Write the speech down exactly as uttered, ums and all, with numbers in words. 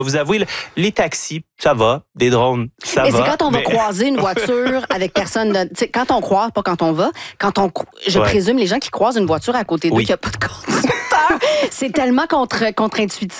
Vous avouez, les taxis, ça va. Des drones, ça mais va. Mais c'est quand on mais... va croiser une voiture avec personne... De, quand on croise, pas quand on va, quand on... Je ouais. présume les gens qui croisent une voiture à côté d'eux, oui. qu'il n'y a pas de conducteur, c'est tellement contre, contre-intuitif.